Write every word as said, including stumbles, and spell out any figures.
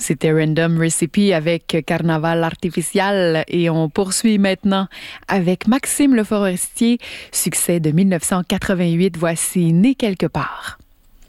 C'était Random Recipe avec Carnaval Artificial et on poursuit maintenant avec Maxime Le Forestier, succès de mille neuf cent quatre-vingt-huit. Voici Né quelque part.